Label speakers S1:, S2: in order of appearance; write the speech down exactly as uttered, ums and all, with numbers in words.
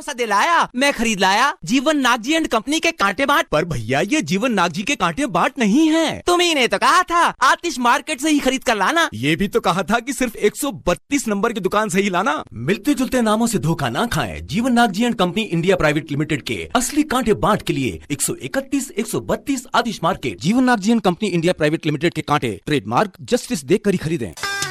S1: सा दिलाया, मैं खरीद लाया जीवन नागजी एंड कंपनी के कांटे बाट।
S2: पर भैया ये जीवन नागजी के कांटे बाट नहीं है।
S1: तुम्ही ने तो कहा था आतिश मार्केट से ही खरीद कर लाना।
S2: ये भी तो कहा था कि सिर्फ एक सौ बत्तीस नंबर की दुकान से ही लाना। मिलते जुलते नामों से धोखा ना खाएं। जीवन Nagji and company India private limited के असली कांटे बाट के लिए एक सौ इकतीस, एक सौ बत्तीस आतिश मार्केट। जीवन Nagji and company India private limited के कांटे ट्रेडमार्क जस्टिस देख कर ही खरीदें।